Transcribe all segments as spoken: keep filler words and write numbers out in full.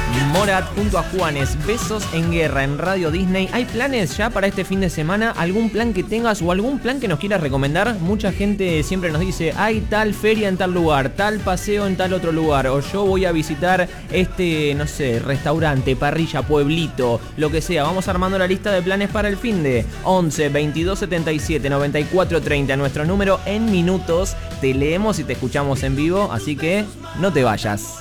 Morat junto a Juanes, Besos en Guerra en Radio Disney. ¿Hay planes ya para este fin de semana? ¿Algún plan que tengas o algún plan que nos quieras recomendar? Mucha gente siempre nos dice, hay tal feria en tal lugar, tal paseo en tal otro lugar, o yo voy a visitar este, no sé, restaurante, parrilla, pueblito, lo que sea. Vamos armando la lista de planes para el fin de once, veintidós, setenta y siete, noventa y cuatro, treinta, nuestro número en minutos. Te leemos y te escuchamos en vivo, así que no te vayas.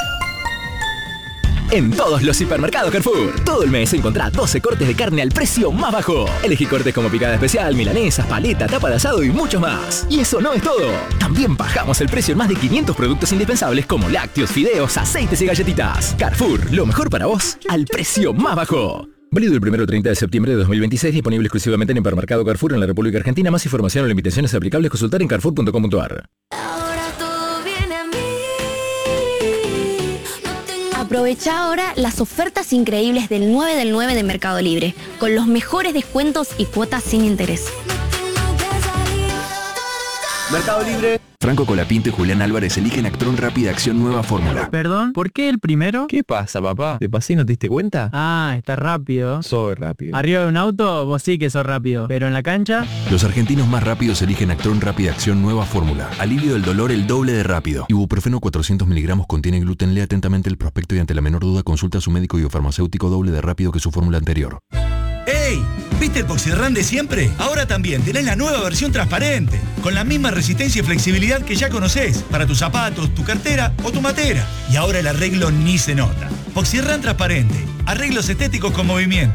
En todos los hipermercados Carrefour, todo el mes encontrá doce cortes de carne al precio más bajo. Elegí cortes como picada especial, milanesas, paleta, tapa de asado y muchos más. Y eso no es todo. También bajamos el precio en más de quinientos productos indispensables como lácteos, fideos, aceites y galletitas. Carrefour, lo mejor para vos, al precio más bajo. Válido el primero al treinta de septiembre de dos mil veintiséis, disponible exclusivamente en Hipermercado Carrefour en la República Argentina. Más información o limitaciones aplicables, consultar en carrefour punto com punto a r. Aprovecha ahora las ofertas increíbles del nueve del nueve de Mercado Libre, con los mejores descuentos y cuotas sin interés. Mercado Libre. Franco Colapinto y Julián Álvarez eligen Actron Rápida Acción Nueva Fórmula. Perdón, ¿por qué el primero? ¿Qué pasa, papá? ¿Te pasé y no te diste cuenta? Ah, está rápido. Soy rápido. Arriba de un auto, vos sí que sos rápido. Pero en la cancha... Los argentinos más rápidos eligen Actron Rápida Acción Nueva Fórmula. Alivio del dolor el doble de rápido. Ibuprofeno cuatrocientos miligramos contiene gluten. Lee atentamente el prospecto y ante la menor duda consulta a su médico biofarmacéutico. Doble de rápido que su fórmula anterior. ¡Ey! ¿Viste el Poxirran de siempre? Ahora también tenés la nueva versión transparente, con la misma resistencia y flexibilidad que ya conocés, para tus zapatos, tu cartera o tu matera. Y ahora el arreglo ni se nota. Poxirran transparente, arreglos estéticos con movimiento.